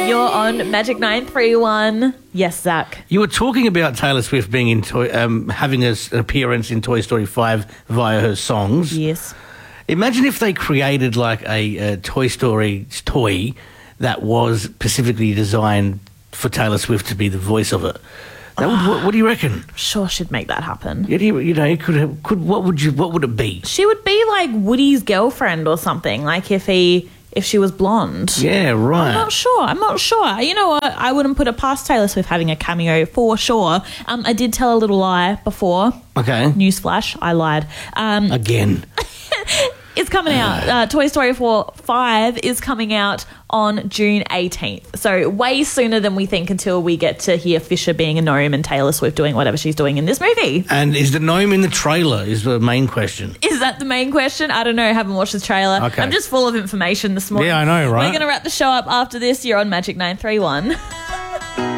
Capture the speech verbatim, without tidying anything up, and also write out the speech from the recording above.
You're on Magic nine three one. Yes, Zach. You were talking about Taylor Swift being in toy, um, having a, an appearance in Toy Story five via her songs. Yes. Imagine if they created like a, a Toy Story toy that was specifically designed for Taylor Swift to be the voice of it. That would, what, what do you reckon? Sure, should make that happen. Yeah, you, you know, you could have, could what would you what would it be? She would be like Woody's girlfriend or something. Like if he if she was blonde. Yeah, right. I'm not sure. I'm not sure. You know what? I wouldn't put it past Taylor Swift having a cameo for sure. Um, I did tell a little lie before. Okay. Newsflash, I lied. Um, Again. It's coming out. Uh, Toy Story four five is coming out on June eighteenth. So way sooner than we think until we get to hear Fisher being a gnome and Taylor Swift doing whatever she's doing in this movie. And is the gnome in the trailer is the main question. Is that the main question? I don't know. I haven't watched the trailer. Okay. I'm just full of information this morning. Yeah, I know, right? We're going to wrap the show up after this. You're on Magic nine three one.